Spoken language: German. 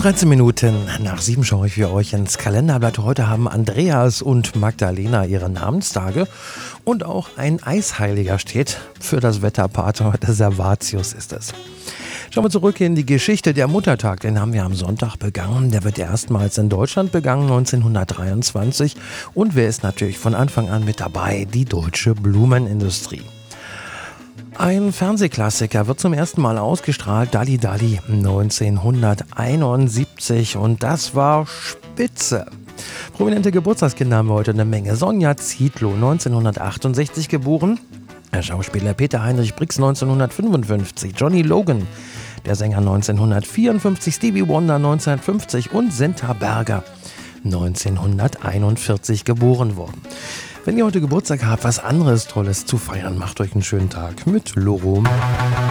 13 Minuten nach 7 schaue ich für euch ins Kalenderblatt. Heute haben Andreas und Magdalena ihre Namenstage und auch ein Eisheiliger steht für das Wetterpate. Heute Servatius ist es. Schauen wir zurück in die Geschichte. Der Muttertag, den haben wir am Sonntag begangen. Der wird erstmals in Deutschland begangen, 1923. Und wer ist natürlich von Anfang an mit dabei? Die deutsche Blumenindustrie. Ein Fernsehklassiker wird zum ersten Mal ausgestrahlt, Dalli Dalli 1971, und das war spitze. Prominente Geburtstagskinder haben wir heute eine Menge. Sonja Zietlow, 1968 geboren. Der Schauspieler Peter Heinrich Brix 1955, Johnny Logan, der Sänger 1954, Stevie Wonder 1950 und Senta Berger 1941 geboren worden. Wenn ihr heute Geburtstag habt, was anderes Tolles zu feiern, macht euch einen schönen Tag mit Loro.